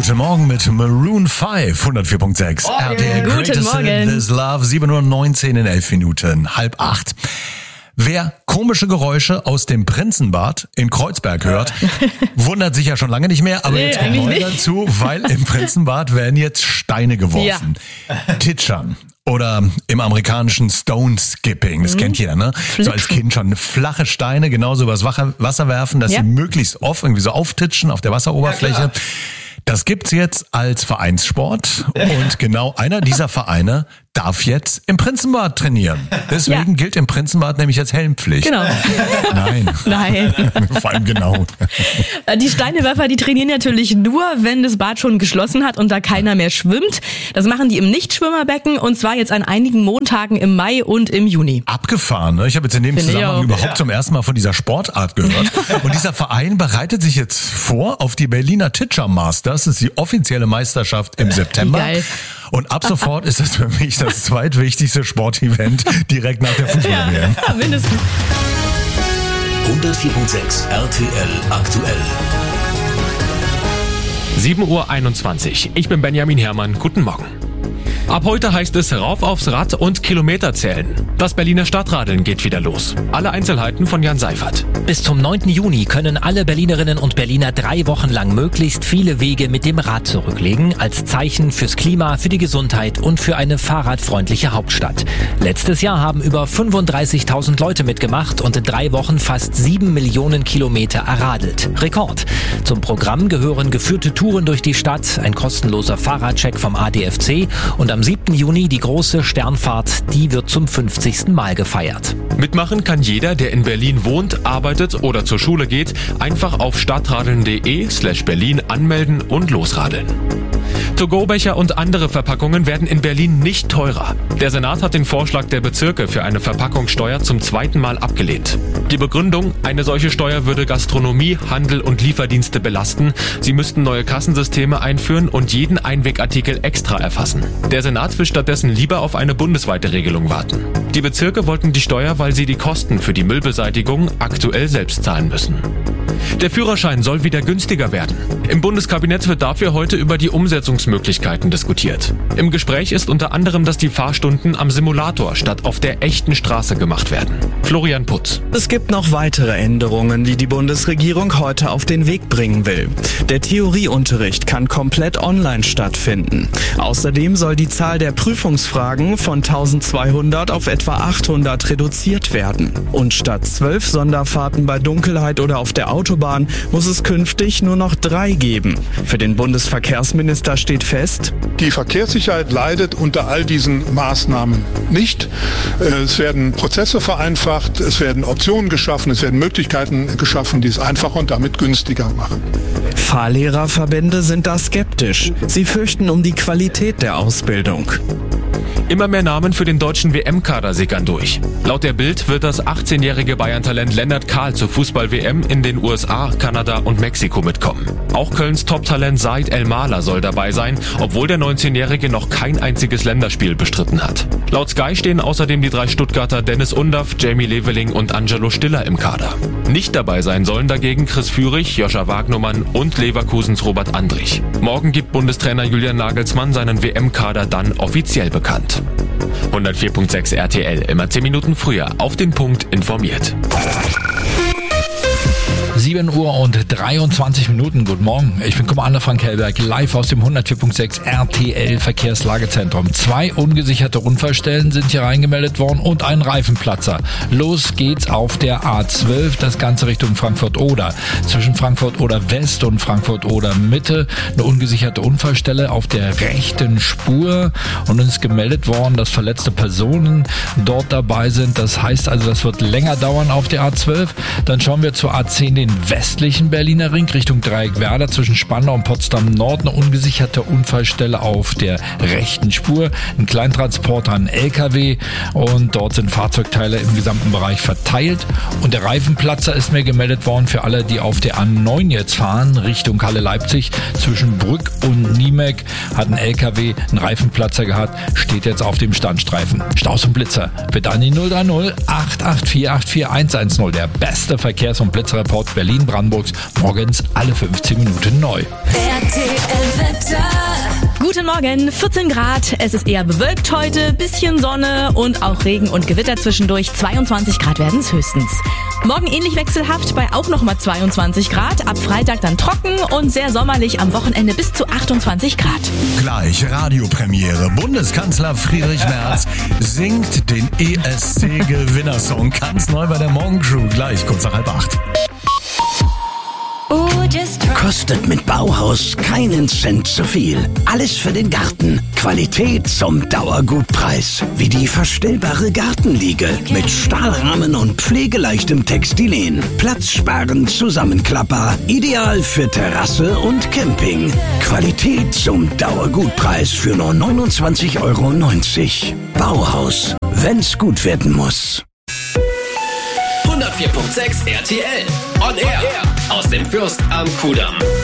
Guten Morgen mit Maroon 5, 104.6. RTL Guten Morgen. This Love, 7:19 in 11 Minuten, 7:30. Wer komische Geräusche aus dem Prinzenbad in Kreuzberg hört, wundert sich ja schon lange nicht mehr, aber jetzt kommt neu dazu, weil im Prinzenbad werden jetzt Steine geworfen. Ja. Titschern. Oder im amerikanischen Stone Skipping, das kennt jeder, ne? So als Kind schon flache Steine genauso übers Wasser werfen, dass sie möglichst oft irgendwie so auftitschen auf der Wasseroberfläche. Ja, das gibt's jetzt als Vereinssport und genau einer dieser Vereine darf jetzt im Prinzenbad trainieren. Deswegen gilt im Prinzenbad nämlich jetzt Helmpflicht. Genau. Nein. Vor allem genau. Die Steinewerfer, die trainieren natürlich nur, wenn das Bad schon geschlossen hat und da keiner mehr schwimmt. Das machen die im Nichtschwimmerbecken und zwar jetzt an einigen Montagen im Mai und im Juni. Abgefahren, ne? Ich habe jetzt in dem Zusammenhang überhaupt zum ersten Mal von dieser Sportart gehört. Und dieser Verein bereitet sich jetzt vor auf die Berliner Titscher Masters. Das ist die offizielle Meisterschaft im September. Geil. Und ab sofort ist es für mich das zweitwichtigste Sportevent direkt nach der Fußball-WM. Ja, mindestens. 104.6 RTL aktuell. 7:21 Uhr. Ich bin Benjamin Herrmann. Guten Morgen. Ab heute heißt es rauf aufs Rad und Kilometer zählen. Das Berliner Stadtradeln geht wieder los. Alle Einzelheiten von Jan Seifert. Bis zum 9. Juni können alle Berlinerinnen und Berliner 3 Wochen lang möglichst viele Wege mit dem Rad zurücklegen, als Zeichen fürs Klima, für die Gesundheit und für eine fahrradfreundliche Hauptstadt. Letztes Jahr haben über 35.000 Leute mitgemacht und in 3 Wochen fast 7 Millionen Kilometer erradelt. Rekord. Zum Programm gehören geführte Touren durch die Stadt, ein kostenloser Fahrradcheck vom ADFC und am 7. Juni die große Sternfahrt, die wird zum 50. Mal gefeiert. Mitmachen kann jeder, der in Berlin wohnt, arbeitet oder zur Schule geht, einfach auf stadtradeln.de/Berlin anmelden und losradeln. To-Go-Becher und andere Verpackungen werden in Berlin nicht teurer. Der Senat hat den Vorschlag der Bezirke für eine Verpackungssteuer zum 2. Mal abgelehnt. Die Begründung, eine solche Steuer würde Gastronomie, Handel und Lieferdienste belasten. Sie müssten neue Kassensysteme einführen und jeden Einwegartikel extra erfassen. Der Senat will stattdessen lieber auf eine bundesweite Regelung warten. Die Bezirke wollten die Steuer, weil sie die Kosten für die Müllbeseitigung aktuell selbst zahlen müssen. Der Führerschein soll wieder günstiger werden. Im Bundeskabinett wird dafür heute über die Umsetzungsmöglichkeiten diskutiert. Im Gespräch ist unter anderem, dass die Fahrstunden am Simulator statt auf der echten Straße gemacht werden. Florian Putz. Es gibt noch weitere Änderungen, die die Bundesregierung heute auf den Weg bringen will. Der Theorieunterricht kann komplett online stattfinden. Außerdem soll die Zahl der Prüfungsfragen von 1200 auf etwa 800 reduziert werden. Und statt 12 Sonderfahrten bei Dunkelheit oder auf der Autobahn muss es künftig nur noch 3 geben. Für den Bundesverkehrsminister steht fest: Die Verkehrssicherheit leidet unter all diesen Maßnahmen nicht. Es werden Prozesse vereinfacht, es werden Optionen geschaffen, es werden Möglichkeiten geschaffen, die es einfacher und damit günstiger machen. Fahrlehrerverbände sind da skeptisch. Sie fürchten um die Qualität der Ausbildung. Immer mehr Namen für den deutschen WM-Kader sickern durch. Laut der Bild wird das 18-jährige Bayern-Talent Lennart Kahl zur Fußball-WM in den USA, Kanada und Mexiko mitkommen. Auch Kölns Top-Talent Said El-Mala soll dabei sein, obwohl der 19-jährige noch kein einziges Länderspiel bestritten hat. Laut Sky stehen außerdem die 3 Stuttgarter Dennis Undaff, Jamie Leveling und Angelo Stiller im Kader. Nicht dabei sein sollen dagegen Chris Führig, Joscha Wagnumann und Leverkusens Robert Andrich. Morgen gibt Bundestrainer Julian Nagelsmann seinen WM-Kader dann offiziell bekannt. 104.6 RTL, immer 10 Minuten früher, auf den Punkt informiert. 7:23 Uhr. Guten Morgen. Ich bin Commander Frank Hellberg, live aus dem 104.6 RTL Verkehrslagezentrum. 2 ungesicherte Unfallstellen sind hier reingemeldet worden und ein Reifenplatzer. Los geht's auf der A12, das Ganze Richtung Frankfurt-Oder. Zwischen Frankfurt-Oder West und Frankfurt-Oder Mitte eine ungesicherte Unfallstelle auf der rechten Spur und uns ist gemeldet worden, dass verletzte Personen dort dabei sind. Das heißt also, das wird länger dauern auf der A12. Dann schauen wir zur A10, den westlichen Berliner Ring Richtung Dreieckwerder zwischen Spandau und Potsdam Nord, eine ungesicherte Unfallstelle auf der rechten Spur, ein Kleintransporter, ein LKW und dort sind Fahrzeugteile im gesamten Bereich verteilt und der Reifenplatzer ist mir gemeldet worden für alle, die auf der A9 jetzt fahren Richtung Halle Leipzig zwischen Brück und Niemek hat ein LKW einen Reifenplatzer gehabt, steht jetzt auf dem Standstreifen. Staus und Blitzer bitte an die 030 884 84110, der beste Verkehrs- und Blitzerreport Berlin-Brandenburgs, morgens alle 15 Minuten neu. RTL Wetter. Guten Morgen, 14 Grad. Es ist eher bewölkt heute, bisschen Sonne und auch Regen und Gewitter zwischendurch. 22 Grad werden es höchstens. Morgen ähnlich wechselhaft bei auch nochmal 22 Grad. Ab Freitag dann trocken und sehr sommerlich, am Wochenende bis zu 28 Grad. Gleich Radiopremiere. Bundeskanzler Friedrich Merz singt den ESC-Gewinnersong ganz neu bei der Morgencrew. Gleich kurz nach 7:30. Kostet mit Bauhaus keinen Cent zu viel. Alles für den Garten. Qualität zum Dauergutpreis. Wie die verstellbare Gartenliege mit Stahlrahmen und pflegeleichtem Textilen. Platzsparend Zusammenklapper. Ideal für Terrasse und Camping. Qualität zum Dauergutpreis für nur 29,90 €. Bauhaus. Wenn's gut werden muss. 104.6 RTL. On Air. Aus dem Fürst am Kudamm.